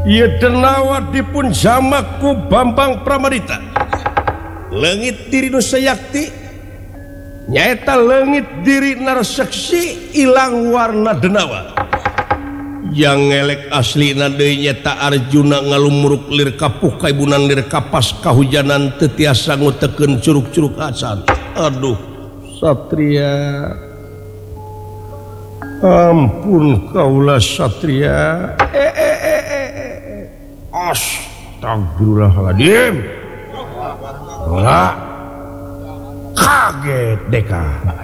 Ieu denawa dipun jamak ku Bambang Pramadita. Leungit diri nu sayakti nyaeta leungit diri narseksi ilang warna denawa. Yang ngelek aslina deui nyaeta Arjuna ngalumuruk lir kapuh kaibunan lir kapas kahujanan teu tiasa ngutekeun curug-curug acan. Aduh, satria. Ampun kaula satria. Astagfirullahaladzim. Lah, kaget deka.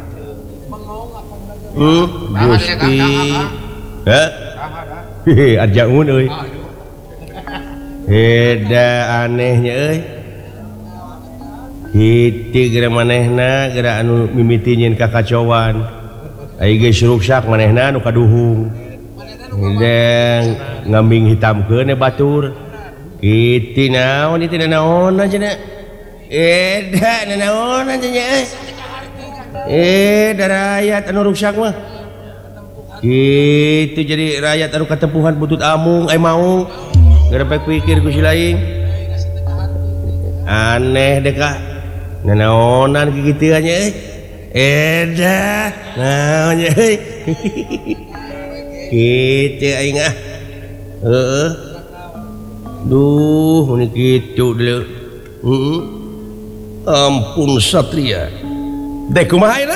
Gusti. Arjaun euy. Heda anehnya euy. Hiti geura manehna geura anu mimiti nyeun kakacauan. Ai geus ruksak manehna nu kaduhung. Hidang ngambing hitamkeun batur. Iti naon itu naon aja na. Eda naon aja nya. Rakyat anu ruksak mah. Itu jadi rakyat anu katempuhan butut amung ai mau. Gara pikir ku si lain. Aneh deh kah. Naonan kitu nya. Eda naon nya. Kitu aing ah. Heeh. Duh, ini gitu dulu. Ampun satria. Dek kumaha ayeuna?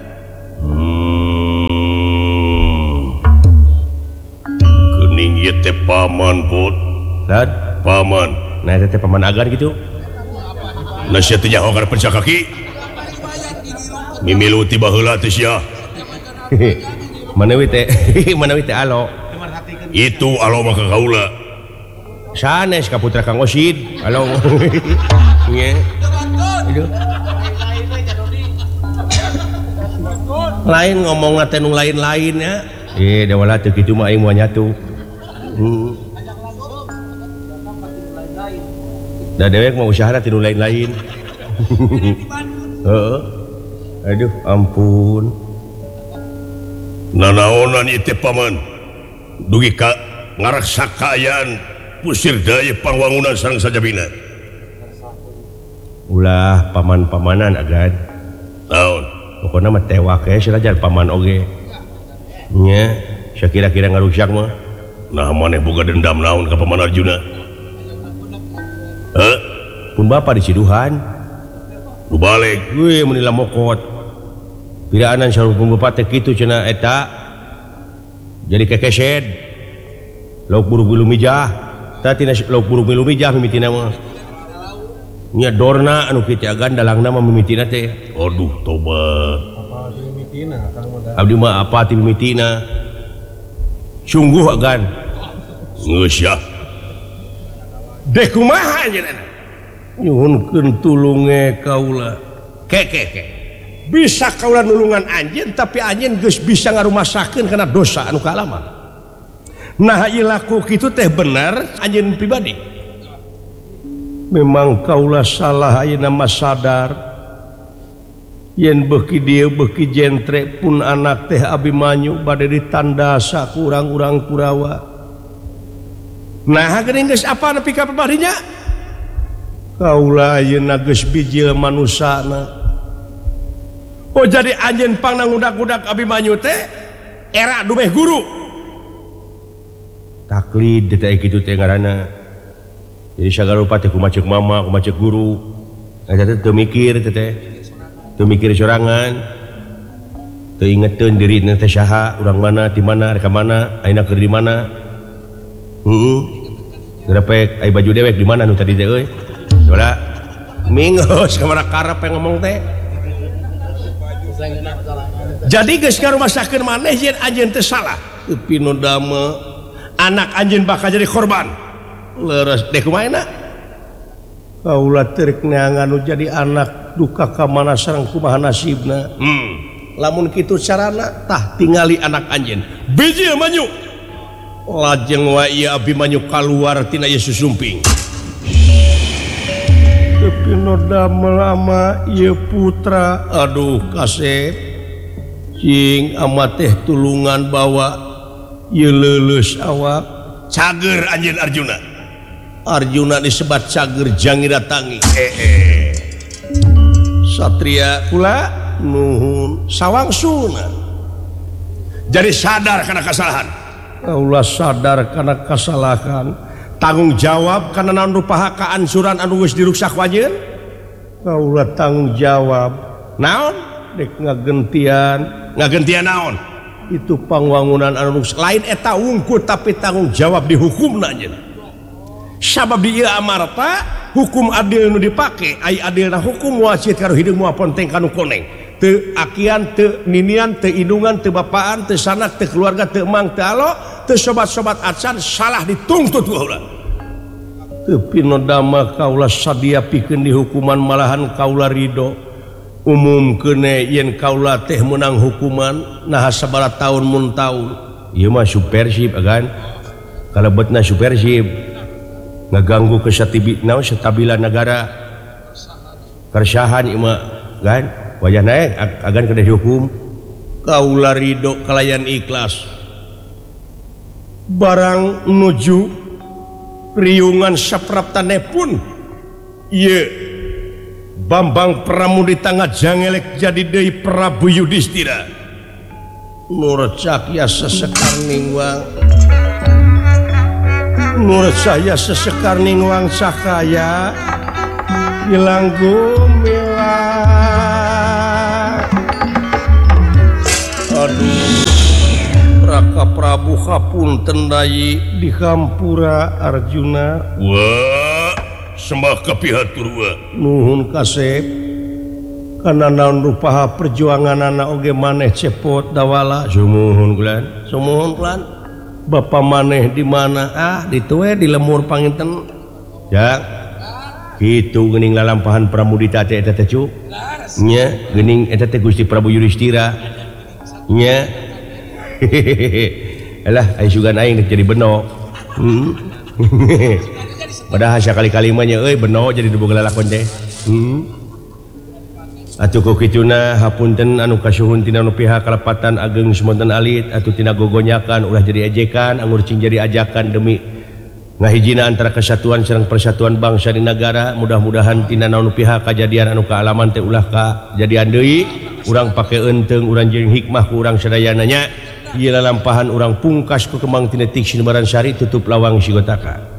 Geuning ieu teh paman put. Dan paman. Nah eta teh paman agan gitu. Nah sia teh nyaho kana pencak kaki. Mimilu ti baheula teh sia. Manawi teh alo. Itu alo mah ka kaula. Sanes ka putra Kang Osid. Halo. Nya. Itu. Lain ngomong teh nu lain-lain ya. Da wala teu kitu mah aing moal nyatu. Da dewek mah usahana teh nu lain-lain. Heeh. Aduh, ampun. Nanaonan ieu teh paman? Dugi ka ngaraksa kaayaan pusir daya pangwangunan sareng sajabina. Ulah paman-pamanan agan. Naon? Pokona mah tewak we sirajan paman oge. Nya, sakira-kira ngaruksak mah. Nah maneh boga dendam naon ka paman Arjuna? Pun bapa di Ciduhan. Nu balik we mun lamokot. Piraanan sarupung bapa teh kitu cenah eta. Jadi kekesed. Lauk buruk milu mijah. Tadi lauk buruk milu mijah mimitina mah. Nya dorna anu kitu agan dalangna mah mimitina teh. Aduh tobat. Apa ti mimitina Kang Moda? Abdi mah apa ti mimitina? Sungguh agan. Geus ya. Deh kumaha nyeunana? Nyuhunkeun tulunge kaula. Ke. Bisa kaula nulungan anjeun tapi anjeun geus bisa ngarumasakeun kana dosa anu kaalaman. Nah ilaku kitu teh bener anjeun pribadi. Memang kaula salah ayeuna mah sadar. Yen beuki dieu beuki jentre pun anak teh Abimanyu bade ditandasa ku urang-urang Kurawa. Nah geuning geus apa nepi ka pabadinya? Kaula ayeuna geus bijil manusana. Oh jadi anjeun pangna ngudak-ngudak Abimanyu teh era dumeh guru. Taklid teh kitu teh ngaranna. Jadi sagarupa teh kumacek mama, kumacek guru. Eta teh teu mikir teh. Teu mikir sorangan. Teu ingeteun dirina teh saha, urang mana, di mana, reka mana, ayeuna keur di mana. Gerepek ai baju dewek di mana nu tadi teh euy. Soalna mingos kamana karep ngomong teh. Jadi geus ngarumasakeun maneh yen anjeun teu salah. Tapi nu dama anak anjeun bakal jadi korban. Leres deh kumaha? Kaula teureuk neangan nu jadi anak duka ka mana sareng kumaha nasibna. Lamun kitu carana tah tingali anak anjeun. Bijil Manyu. Lajeng wae ieu Abimanyu kaluar tina ieu susumping. Tapi nu damel ama ieu putra, aduh kasep. Cing amat teh tulungan bawa ieu leuleus awak. cager anjeun Arjuna. Arjuna disebat cager jangira tangi. Satria kula nuhun sawangsuna. Jadi sadar karena kesalahan. Ulah sadar karena kesalahan. Tanggung jawab karena naon rupaha kaansuran anu geus diruksak wajeun. Ulah tanggung jawab. Naon? Dek ngagentian naon? Itu pangwangunan anu lain eta wungkul tapi tanggung jawab dihukumna aja. Sabab di ieu amarta hukum adil nu dipake ai adilna hukum wasit karo hideung moal ponteng kanu koneng. Teu akian, teu ninian, teu indungan, teu bapaan, teu sanak, teu keluarga, teu emang, teu alo, teu sobat-sobat acan salah dituntut kaula. Teu pinodama kaula sadia pikeun di hukuman malahan kaula ridho. Umum kene yen kaula teh menang hukuman nah sabaraha taun mun taun. Ieu mah supersib kan. Kalebetna supersib ngaganggu kestabilan negara. Keresahan ieu mah kan. Wajah naik agan kena dihukum. Kaula ridho kalayan ikhlas. Barang nuju riungan sapraptane pun ieu Bambang Pramudita jangelek jadi deui Prabu Yudhistira. Nurcak ya sesekar ningwang. Nurcaya sesekar ningwang cahaya hilang gumilang. Aduh, Raka Prabu hapunten dayi di Hampura Arjuna. Wah, sembah kapihatur wa. Nuhun kasep. Kana naon rupaha perjuangan anak oge maneh cepot dawala. Sumuhun kulan, sumuhun kulan. Bapa maneh di mana? Ditu we di lemur panginten. Ya. Kitu geuning lalampahan Pramudita teh eta teh cu. Nya, geuning eta teh Gusti Prabu Yudhistira. Nya. Alah, aya sugan aing jadi beno. Padahal sakali-kali mah nya euy beno jadi boga lalakon teh. Atuh ku kituna hapunten anu kasuhun tina nu pihak kalepatan ageng semonten alit atuh tina gogonyakan ulah jadi ejekan anggur cing jadi ajakan demi ngahijina antara kesatuan sareng persatuan bangsa di negara. Mudah-mudahan tina naon pihak kajadian anu kaalaman teh ulah kajadian deui. Urang pake enteung urang jeung hikmah ku urang sadayana nya. Ieu lalampahan urang pungkas ku kemang tina tik sinebaran sari tutup lawang sigotaka.